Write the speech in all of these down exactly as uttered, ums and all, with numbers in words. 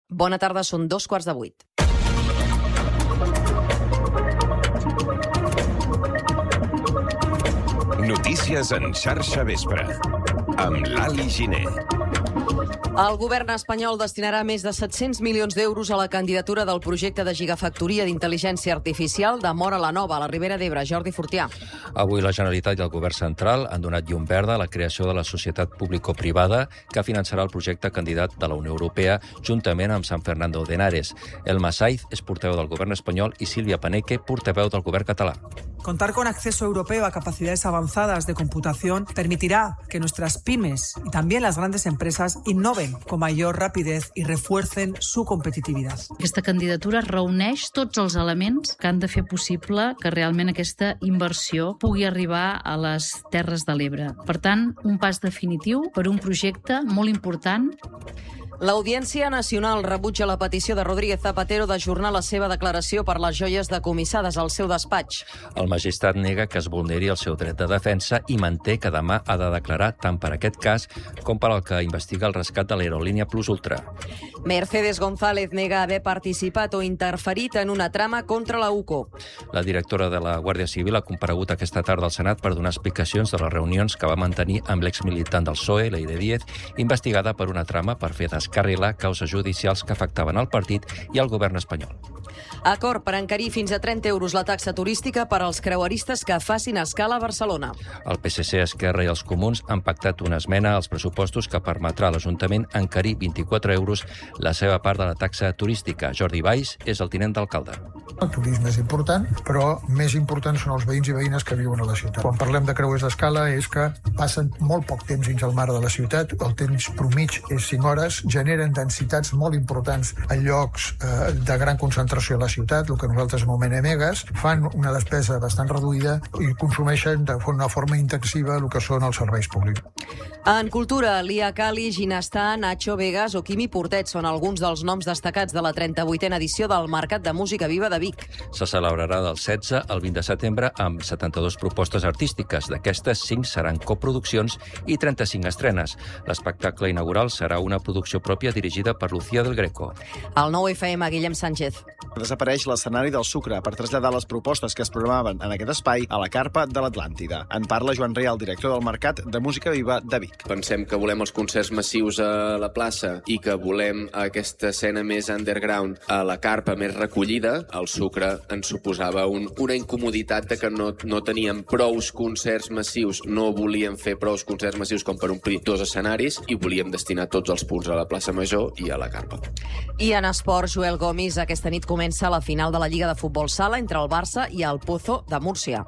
Bona tarda, són dos quarts de vuit. Notícies en xarxa vespre, amb l'Ali Giner. El govern espanyol destinarà més de set-cents milions d'euros a la candidatura del projecte de gigafactoria d'intel·ligència artificial de Móra la Nova, a la Ribera d'Ebre. Jordi Fortià. Avui la Generalitat i el govern central han donat llum verda a la creació de la societat público-privada que finançarà el projecte candidat de la Unió Europea juntament amb San Fernando de Henares. Elma Saiz és portaveu del govern espanyol i Sílvia Paneque, portaveu del govern català. Contar con acceso europeo a capacidades avanzadas de computación permitirá que nuestras pymes y también las grandes empresas innoven con mayor rapidez i refuercen su competitividad. Aquesta candidatura reuneix tots els elements que han de fer possible que realment aquesta inversió pugui arribar a les Terres de l'Ebre. Per tant, un pas definitiu per un projecte molt important. L'Audiència Nacional rebutja la petició de Rodríguez Zapatero d'ajornar la seva declaració per les joies decomissades al seu despatx. El magistrat nega que es vulneri el seu dret de defensa i manté que demà ha de declarar tant per aquest cas com per al que investiga el rescat de l'aerolínia Plus Ultra. Mercedes González nega haver participat o interferit en una trama contra la U C O. La directora de la Guàrdia Civil ha comparegut aquesta tarda al Senat per donar explicacions de les reunions que va mantenir amb l'exmilitant del P S O E, Leire Díez, investigada per una trama per fer descarrilar causes judicials que afectaven el partit i el govern espanyol. Acord per encarir fins a trenta euros la taxa turística per als creueristes que facin escala a Barcelona. El P S C, Esquerra i els Comuns han pactat una esmena als pressupostos que permetrà a l'Ajuntament encarir vint-i-quatre euros la seva part de la taxa turística. Jordi Valls és el tinent d'alcalde. El turisme és important, però més importants són els veïns i veïnes que viuen a la ciutat. Quan parlem de creuers d'escala és que passen molt poc temps dins el mar de la ciutat, el temps promig és cinc hores, generen densitats molt importants a llocs eh, de gran concentració a la ciutat, el que nosaltres anomenem megas, fan una despesa bastant reduïda i consumeixen de una forma intensiva el que són els serveis públics. En cultura, Lia Cali, Ginestà, Nacho Vegas o Quimi Portet són alguns dels noms destacats de la trenta-vuitena edició del Mercat de Música Viva de Vic. Se celebrarà del setze al vint de setembre amb setanta-dues propostes artístiques. D'aquestes, cinc seran coproduccions i trenta-cinc estrenes. L'espectacle inaugural serà una producció pròpia dirigida per Lucía del Greco. Al nou F M, Guillem Sánchez. Desapareix l'escenari del Sucre per traslladar les propostes que es programaven en aquest espai a la carpa de l'Atlàntida. En parla Joan Real, director del Mercat de Música Viva de Vic. Pensem que volem els concerts massius a la plaça i que volem aquesta escena més underground a la carpa més recollida. El Sucre ens suposava un, una incomoditat de que no, no teníem prous concerts massius, no volíem fer prous concerts massius com per omplir dos escenaris i volíem destinar tots els punts a la plaça Major i a la carpa. I en esport, Joel Gomis, aquesta nit comença la final de la Lliga de Futbol Sala entre el Barça i el Pozo de Múrcia.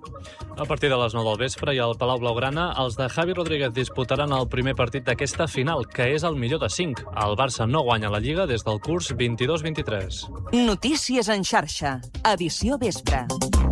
A partir de les nou del vespre i al Palau Blaugrana, els de Javi Rodríguez disputaran el primer partit d'aquesta final, que és el millor de cinc. El Barça no guanya la Lliga des del curs vint-i-dos vint-i-tres. Notícies en xarxa, edició vespre.